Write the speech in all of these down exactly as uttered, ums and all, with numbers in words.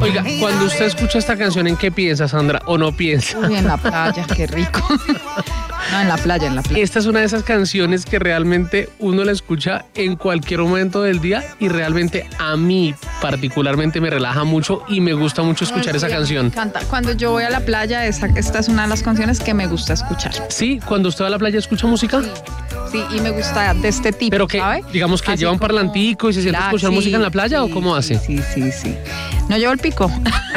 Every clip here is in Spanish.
Oiga, cuando usted escucha esta canción, ¿en qué piensa, Sandra? ¿O no piensa? Uy, en la playa, qué rico. No, en la playa, en la playa. Esta es una de esas canciones que realmente uno la escucha en cualquier momento del día y realmente a mí particularmente me relaja mucho y me gusta mucho escuchar Ay, esa sí, canción. Me encanta. Cuando yo voy a la playa, esa, esta es una de las canciones que me gusta escuchar. Sí, cuando usted va a la playa escucha música. Sí, sí, y me gusta de este tipo, Pero que, ¿sabe? digamos que Así lleva un como- parlantico y se siente a Claro, escuchar sí, música en la playa, sí, ¿o cómo hace? Sí, sí, sí. No llevo el pico.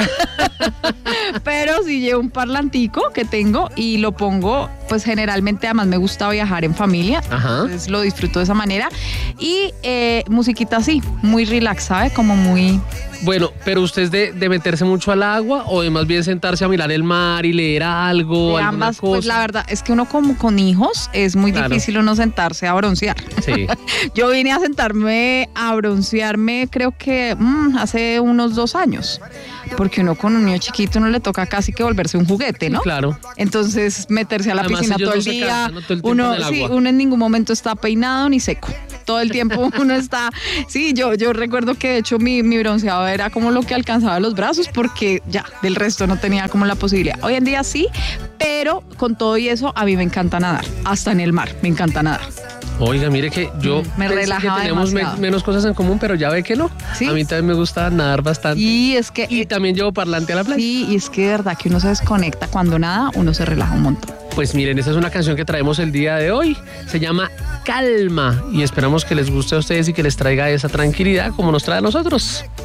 Pero sí llevo un parlantico que tengo y lo pongo, pues generalmente además me gusta viajar en familia, Ajá. entonces lo disfruto de esa manera. Y eh, musiquita así, muy relax, ¿sabe? Como muy... Bueno, pero usted es de, de meterse mucho al agua o de más bien sentarse a mirar el mar y leer algo, de alguna ambas, cosa. pues la verdad es que uno como con hijos es muy Claro. difícil uno sentarse a broncear. Sí. Yo vine a sentarme a broncearme creo que mm, hace unos dos años, porque uno con un niño chiquito no le toca casi que volverse un juguete, ¿no? Claro. Entonces meterse a la Además, piscina ellos todo no el se día, cansan, ¿no? Todo el tiempo uno, en el sí, agua. uno en ningún momento está peinado ni seco. Todo el tiempo uno está, sí, yo, yo recuerdo que de hecho mi, mi bronceado era como lo que alcanzaba los brazos porque ya, del resto no tenía como la posibilidad. Hoy en día sí, pero con todo y eso a mí me encanta nadar, hasta en el mar, me encanta nadar. Oiga, mire que yo Me pensé que relajaba teníamos me- demasiado. menos cosas en común, pero ya ve que no. ¿Sí? A mí también me gusta nadar bastante. Y es que... Y también llevo parlante a la playa. Sí, y es que de verdad que uno se desconecta cuando nada, uno se relaja un montón. Pues miren, esta es una canción que traemos el día de hoy. Se llama Calma y esperamos que les guste a ustedes y que les traiga esa tranquilidad como nos trae a nosotros.